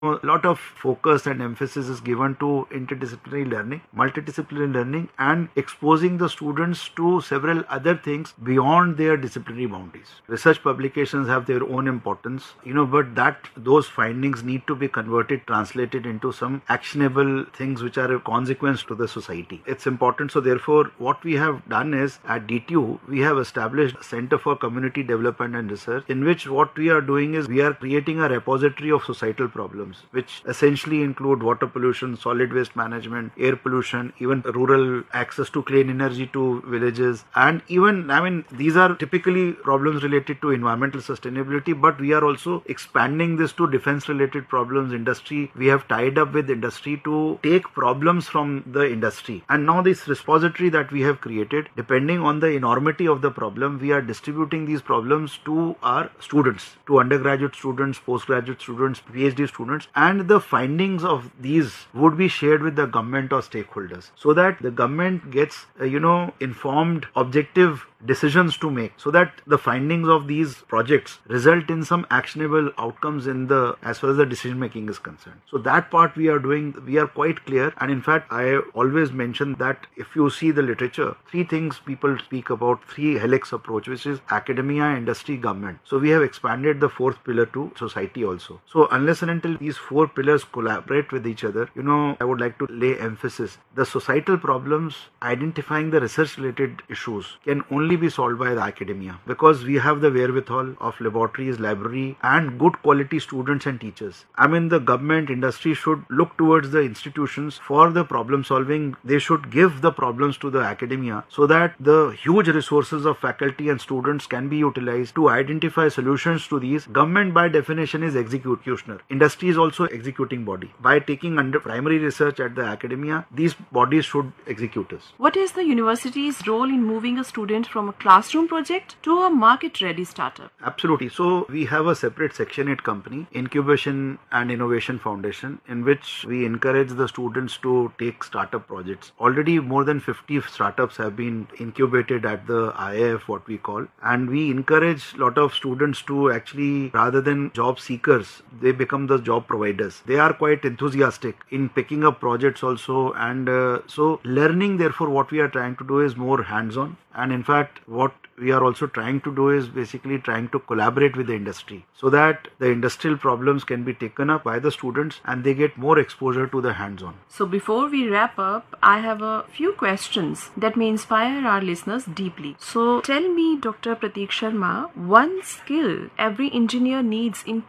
a lot of focus and emphasis is given to interdisciplinary learning, multidisciplinary learning, and exposing the students to several other things beyond their disciplinary boundaries. Research publications have their own importance, but those findings need to be converted, translated into some actionable things which are a consequence to the society. It's important. So therefore, what we have done is at DTU, we have established a Center for Community Development and Research, in which what we are doing is we are creating a repository of societal problems, which essentially include water pollution, solid waste management, air pollution, even rural access to clean energy to villages. And even, these are typically problems related to environmental sustainability, but we are also expanding this to defense related problems, industry. We have tied up with industry to take problems from the industry. And now this repository that we have created, depending on the enormity of the problem, we are distributing these problems to our students, to undergraduate students, postgraduate students, PhD students, and the findings of these would be shared with the government or stakeholders, so that the government gets informed, objective decisions to make, so that the findings of these projects result in some actionable outcomes as far as the decision making is concerned. So that part we are doing, we are quite clear. And in fact, I always mention that if you see the literature, three things people speak about, three helix approach, which is academia, industry, government. So we have expanded the fourth pillar to society also. So unless and until these four pillars collaborate with each other, I would like to lay emphasis. The societal problems, identifying the research related issues can only be solved by the academia, because we have the wherewithal of laboratories, library, and good quality students and teachers. The government, industry should look towards the institutions for the problem solving. They should give the problems to the academia, so that the huge resources of faculty and students can be utilized to identify solutions to these. Government by definition is executioner. Industry is also executing body. By taking under primary research at the academia, these bodies should execute this. What is the university's role in moving a student from a classroom project to a market-ready startup? Absolutely. So we have a separate section at company, Incubation and Innovation Foundation, in which we encourage the students to take startup projects. Already more than 50 startups have been incubated at the IIF, what we call, and we encourage a lot of students to actually, rather than job seekers, they become the job providers. They are quite enthusiastic in picking up projects also, and so learning, therefore what we are trying to do is more hands-on. And in fact, what we are also trying to do is basically trying to collaborate with the industry, so that the industrial problems can be taken up by the students and they get more exposure to the hands-on. So before we wrap up, I have a few questions that may inspire our listeners deeply. So tell me, Dr. Prateek Sharma, one skill every engineer needs in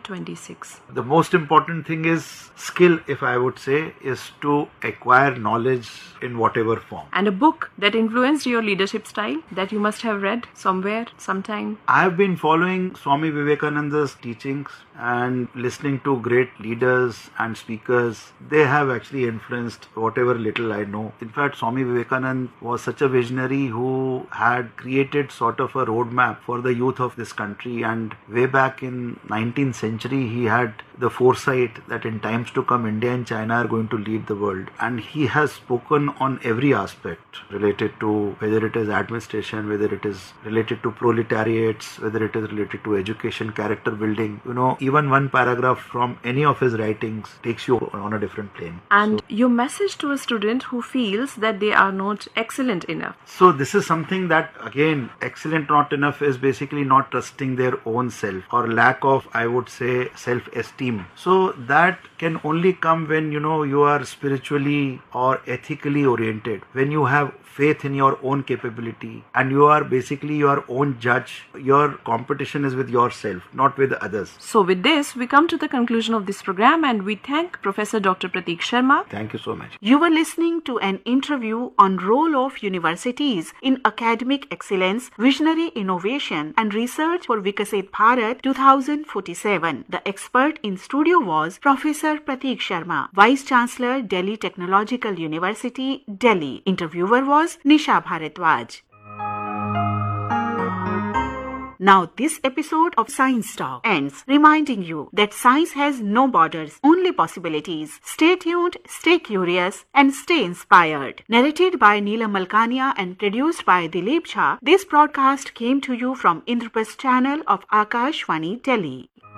2026. The most important thing is skill, if I would say, is to acquire knowledge in whatever form. And a book that influenced your leadership style that you must have read somewhere, sometime? I have been following Swami Vivekananda's teachings and listening to great leaders and speakers. They have actually influenced whatever little I know. In fact, Swami Vivekananda was such a visionary who had created sort of a roadmap for the youth of this country, and way back in 19th century he had the foresight that in times to come India and China are going to lead the world, and he has spoken on every aspect related to whether it is administration, whether it is related to proletariats, whether it is related to education, character building. Even one paragraph from any of his writings takes you on a different plane. And your message to a student who feels that they are not excellent enough? So this is something that, again, excellent not enough is basically not trusting their own self, or lack of, I would say, self-esteem. So that can only come when you are spiritually or ethically oriented, when you have faith in your own capability and you are basically your own judge. Your competition is with yourself, not with others. So with this, we come to the conclusion of this program, and we thank Professor Dr. Prateek Sharma. Thank you so much. You were listening to an interview on role of universities in academic excellence, visionary innovation and research for Vikasit Bharat 2047. The expert in studio was Professor Prateek Sharma, Vice Chancellor, Delhi Technological University, Delhi. Interviewer was Nisha Bharadwaj. Now this episode of Science Talk ends, reminding you that science has no borders, only possibilities. Stay tuned, stay curious and stay inspired. Narrated by Neelam Malkania and produced by Dilip Jha, this broadcast came to you from Indraprasth channel of Akashvani, Delhi.